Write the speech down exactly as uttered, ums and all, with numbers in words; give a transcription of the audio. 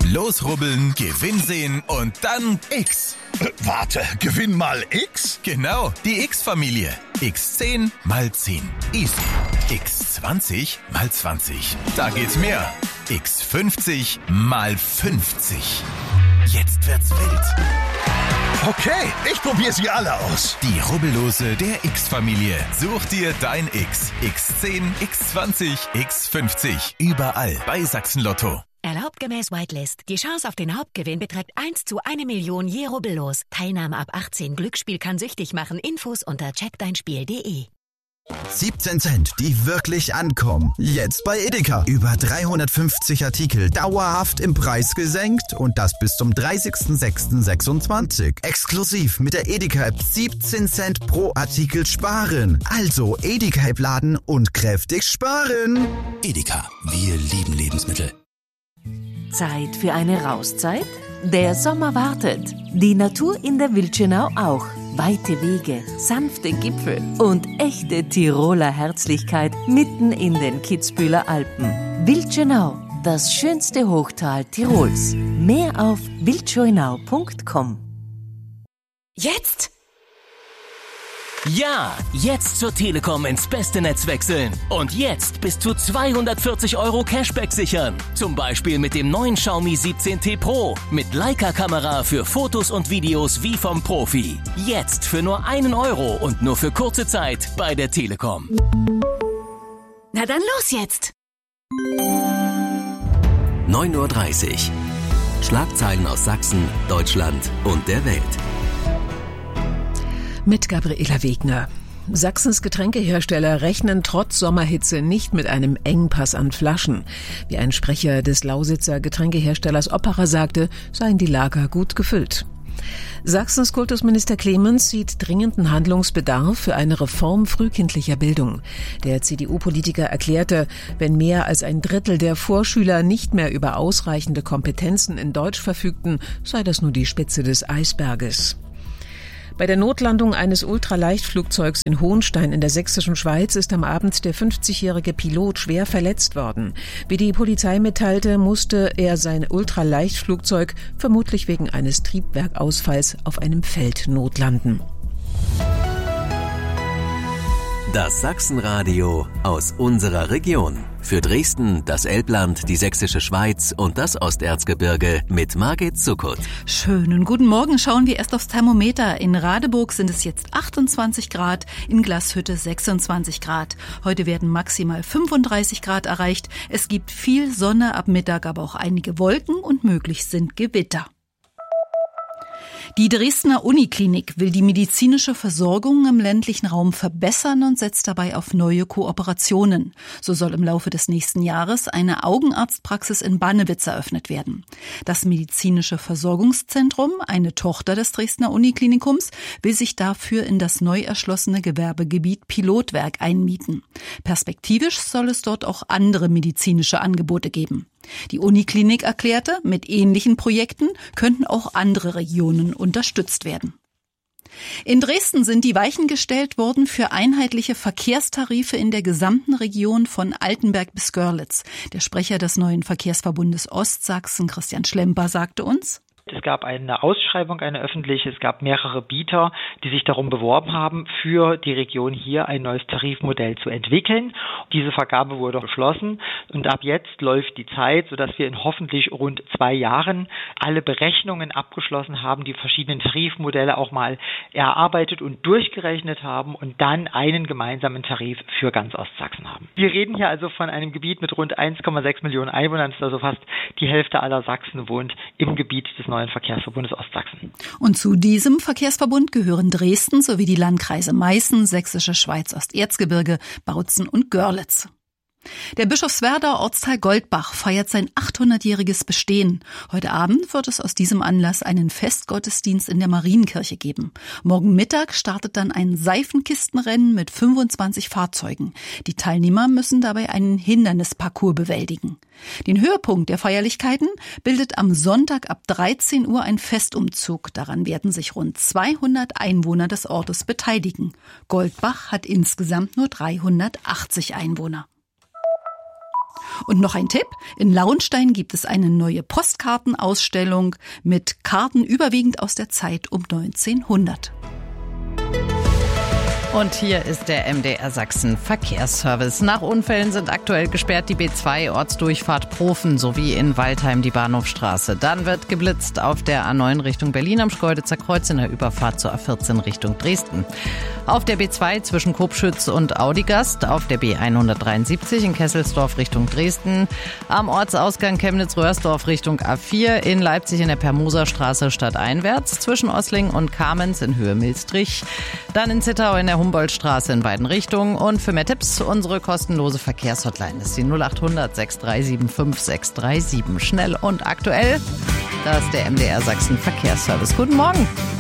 Losrubbeln, Gewinn sehen und dann X. Äh, warte, Gewinn mal X? Genau, die X-Familie. X zehn mal zehn. Easy. X zwanzig mal zwanzig. Da geht mehr. X fünfzig mal fünfzig. Jetzt wird's wild. Okay, ich probiere sie alle aus. Die Rubbellose der X-Familie. Such dir dein X. X zehn, X zwanzig, X fünfzig. Überall bei Sachsen Lotto. Erlaubt gemäß Whitelist. Die Chance auf den Hauptgewinn beträgt eins zu eine Million je Rubbellos. Teilnahme ab achtzehn. Glücksspiel kann süchtig machen. Infos unter check dein spiel punkt de. siebzehn Cent, die wirklich ankommen. Jetzt bei Edeka. Über dreihundertfünfzig Artikel dauerhaft im Preis gesenkt und das bis zum dreißigsten sechsten sechsundzwanzig. Exklusiv mit der Edeka-App siebzehn Cent pro Artikel sparen. Also Edeka-App laden und kräftig sparen. Edeka, wir lieben Lebensmittel. Zeit für eine Rauszeit? Der Sommer wartet. Die Natur in der Wildschönau auch. Weite Wege, sanfte Gipfel und echte Tiroler Herzlichkeit mitten in den Kitzbüheler Alpen. Wildschönau, das schönste Hochtal Tirols. Mehr auf wildschönau punkt com. Jetzt? Ja, jetzt zur Telekom ins beste Netz wechseln. Und jetzt bis zu zweihundertvierzig Euro Cashback sichern. Zum Beispiel mit dem neuen Xiaomi siebzehn T Pro. Mit Leica-Kamera für Fotos und Videos wie vom Profi. Jetzt für nur einen Euro und nur für kurze Zeit bei der Telekom. Na dann los jetzt! neun Uhr dreißig. Schlagzeilen aus Sachsen, Deutschland und der Welt. Mit Gabriela Wegner. Sachsens Getränkehersteller rechnen trotz Sommerhitze nicht mit einem Engpass an Flaschen. Wie ein Sprecher des Lausitzer Getränkeherstellers Opera sagte, seien die Lager gut gefüllt. Sachsens Kultusminister Clemens sieht dringenden Handlungsbedarf für eine Reform frühkindlicher Bildung. Der C D U-Politiker erklärte, wenn mehr als ein Drittel der Vorschüler nicht mehr über ausreichende Kompetenzen in Deutsch verfügten, sei das nur die Spitze des Eisberges. Bei der Notlandung eines Ultraleichtflugzeugs in Hohenstein in der sächsischen Schweiz ist am Abend der fünfzigjährige Pilot schwer verletzt worden. Wie die Polizei mitteilte, musste er sein Ultraleichtflugzeug vermutlich wegen eines Triebwerkausfalls auf einem Feld notlanden. Das Sachsenradio aus unserer Region. Für Dresden, das Elbland, die sächsische Schweiz und das Osterzgebirge mit Margit Zuckert. Schönen guten Morgen. Schauen wir erst aufs Thermometer. In Radeburg sind es jetzt achtundzwanzig Grad, in Glashütte sechsundzwanzig Grad. Heute werden maximal fünfunddreißig Grad erreicht. Es gibt viel Sonne ab Mittag, aber auch einige Wolken und möglich sind Gewitter. Die Dresdner Uniklinik will die medizinische Versorgung im ländlichen Raum verbessern und setzt dabei auf neue Kooperationen. So soll im Laufe des nächsten Jahres eine Augenarztpraxis in Bannewitz eröffnet werden. Das medizinische Versorgungszentrum, eine Tochter des Dresdner Uniklinikums, will sich dafür in das neu erschlossene Gewerbegebiet Pilotwerk einmieten. Perspektivisch soll es dort auch andere medizinische Angebote geben. Die Uniklinik erklärte, mit ähnlichen Projekten könnten auch andere Regionen unterstützt werden. In Dresden sind die Weichen gestellt worden für einheitliche Verkehrstarife in der gesamten Region von Altenberg bis Görlitz. Der Sprecher des neuen Verkehrsverbundes Ostsachsen, Christian Schlemper, sagte uns: Es gab eine Ausschreibung, eine öffentliche, es gab mehrere Bieter, die sich darum beworben haben, für die Region hier ein neues Tarifmodell zu entwickeln. Diese Vergabe wurde beschlossen und ab jetzt läuft die Zeit, sodass wir in hoffentlich rund zwei Jahren alle Berechnungen abgeschlossen haben, die verschiedenen Tarifmodelle auch mal erarbeitet und durchgerechnet haben und dann einen gemeinsamen Tarif für ganz Ostsachsen haben. Wir reden hier also von einem Gebiet mit rund eins Komma sechs Millionen Einwohnern, also fast die Hälfte aller Sachsen wohnt im Gebiet des neuen Verkehrsverbundes Ostsachsen. Und zu diesem Verkehrsverbund gehören Dresden sowie die Landkreise Meißen, Sächsische Schweiz, Osterzgebirge, Bautzen und Görlitz. Der Bischofswerder Ortsteil Goldbach feiert sein achthundertjähriges Bestehen. Heute Abend wird es aus diesem Anlass einen Festgottesdienst in der Marienkirche geben. Morgen Mittag startet dann ein Seifenkistenrennen mit fünfundzwanzig Fahrzeugen. Die Teilnehmer müssen dabei einen Hindernisparcours bewältigen. Den Höhepunkt der Feierlichkeiten bildet am Sonntag ab dreizehn Uhr ein Festumzug. Daran werden sich rund zweihundert Einwohner des Ortes beteiligen. Goldbach hat insgesamt nur dreihundertachtzig Einwohner. Und noch ein Tipp, in Launstein gibt es eine neue Postkartenausstellung mit Karten überwiegend aus der Zeit um neunzehnhundert. Und hier ist der M D R Sachsen Verkehrsservice. Nach Unfällen sind aktuell gesperrt die B zwei Ortsdurchfahrt Profen sowie in Waldheim die Bahnhofstraße. Dann wird geblitzt auf der A neun Richtung Berlin am Schkeuditzer Kreuz in der Überfahrt zur A vierzehn Richtung Dresden. Auf der B zwei zwischen Kopschütz und Audigast, auf der B hundertdreiundsiebzig in Kesselsdorf Richtung Dresden, am Ortsausgang Chemnitz-Röhrsdorf Richtung A vier, in Leipzig in der Permoserstraße stadteinwärts, zwischen Osling und Kamenz in Höhe Milstrich, dann in Zittau in der Humboldtstraße in beiden Richtungen. Und für mehr Tipps, unsere kostenlose Verkehrshotline ist die null acht hundert sechs drei sieben fünf sechs drei sieben. Schnell und aktuell, das ist der M D R Sachsen Verkehrsservice. Guten Morgen.